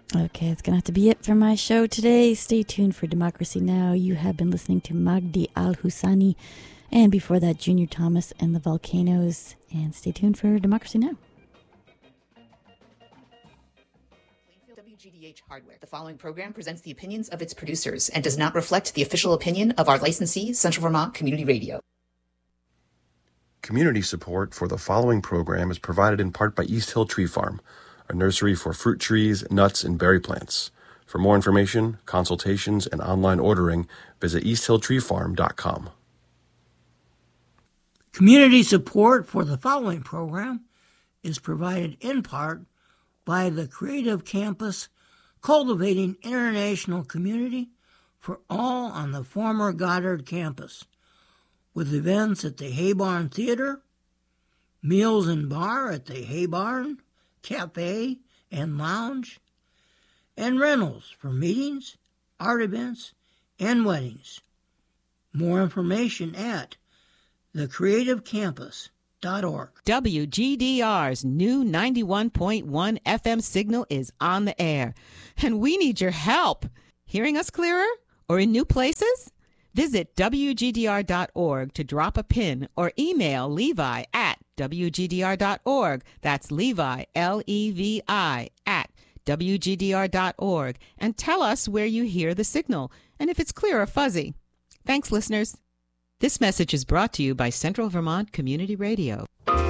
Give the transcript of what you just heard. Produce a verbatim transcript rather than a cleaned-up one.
Okay, it's going to have to be it for my show today. Stay tuned for Democracy Now! You have been listening to Magdi Al-Husani, and before that, Junior Thomas and the Volcanoes. And stay tuned for Democracy Now! W G D H Hardware. The following program presents the opinions of its producers and does not reflect the official opinion of our licensee, Central Vermont Community Radio. Community support for the following program is provided in part by East Hill Tree Farm, a nursery for fruit trees, nuts, and berry plants. For more information, consultations, and online ordering, visit east hill tree farm dot com. Community support for the following program is provided in part by the Creative Campus, cultivating international community for all on the former Goddard campus, with events at the Hay Barn Theater, meals and bar at the Hay Barn, Cafe and Lounge, and rentals for meetings, art events, and weddings. More information at the creative campus dot org. W G D R's new ninety-one point one F M signal is on the air, and we need your help. Hearing us clearer or in new places? Visit W G D R dot org to drop a pin or email Levi at W G D R dot org. That's Levi, L E V I, at W G D R dot org, and tell us where you hear the signal and if it's clear or fuzzy. Thanks, listeners. This message is brought to you by Central Vermont Community Radio.